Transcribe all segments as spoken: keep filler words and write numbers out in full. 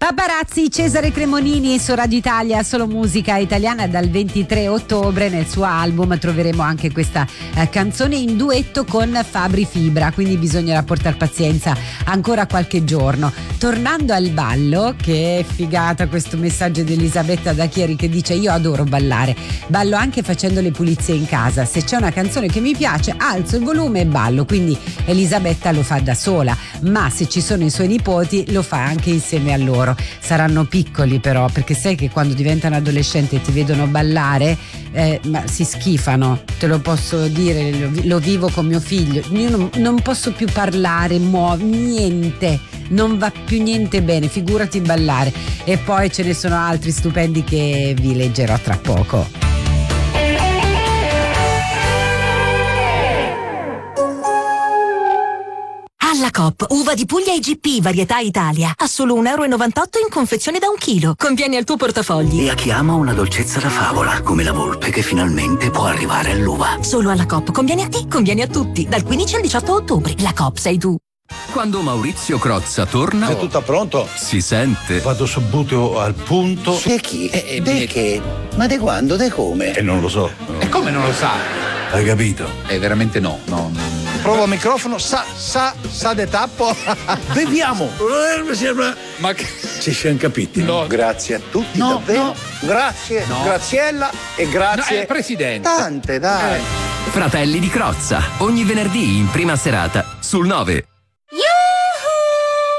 Paparazzi, Cesare Cremonini su Radio Italia, solo musica italiana dal ventitré ottobre. Nel suo album troveremo anche questa eh, canzone in duetto con Fabri Fibra, quindi bisognerà portare pazienza ancora qualche giorno. Tornando al ballo, che figata questo messaggio di Elisabetta da Chieri che dice: io adoro ballare, ballo anche facendo le pulizie in casa, se c'è una canzone che mi piace alzo il volume e ballo. Quindi Elisabetta lo fa da sola, ma se ci sono i suoi nipoti lo fa anche insieme a loro. Saranno piccoli però, perché sai che quando diventano adolescenti e ti vedono ballare eh, ma si schifano, te lo posso dire, lo, lo vivo con mio figlio. Io non, non posso più parlare, muovo, niente, non va più niente bene, figurati ballare. E poi ce ne sono altri stupendi che vi leggerò tra poco. Alla Coop, uva di Puglia I G P, varietà Italia, a solo un euro e novantotto in confezione da un chilo. Conviene al tuo portafogli. E a chi ama una dolcezza da favola, come la volpe che finalmente può arrivare all'uva. Solo alla Coop, conviene a te, conviene a tutti. Dal quindici al diciotto ottobre. La Coop sei tu. Quando Maurizio Crozza torna... È tutto pronto? Si sente. Vado subito al punto. E chi? E de che? Ma de quando? De come? E non lo so. E come non lo sa? Hai capito? Eh, veramente no. no, no. Provo il microfono, sa, sa, sa de tappo. Beviamo. Mi sembra. Ma che... Ci siamo capiti. No. Grazie a tutti, No, davvero. no. Grazie, No. Graziella e grazie. No, eh, Presidente. Tante, dai. Eh. Fratelli di Crozza, ogni venerdì in prima serata sul nove. Yuhu!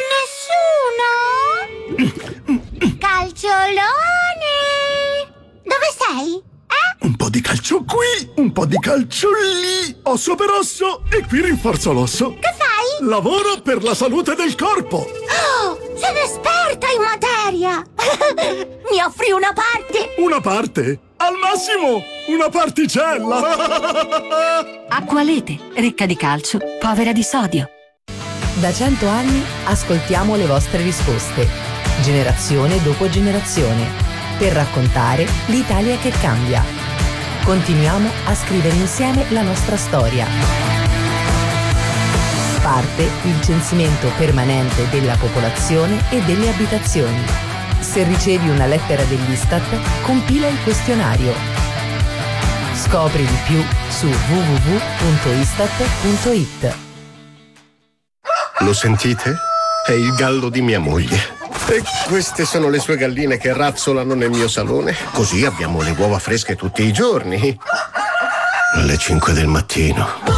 C'è nessuno? Calciolone! Dove sei? Eh? Un po' di calcio qui, un po' di calcio lì, osso per osso e qui rinforzo l'osso. Che fai? Lavoro per la salute del corpo. Oh, sono esperta in materia! Mi offri una parte? Una parte? Al massimo, una particella. Acqualete, ricca di calcio, povera di sodio. Da cento anni ascoltiamo le vostre risposte, generazione dopo generazione, per raccontare l'Italia che cambia. Continuiamo a scrivere insieme la nostra storia. Parte il censimento permanente della popolazione e delle abitazioni. Se ricevi una lettera dell'Istat, compila il questionario. Scopri di più su w w w punto istat punto i t. Lo sentite? È il gallo di mia moglie. E queste sono le sue galline che razzolano nel mio salone. Così abbiamo le uova fresche tutti i giorni. Alle cinque del mattino.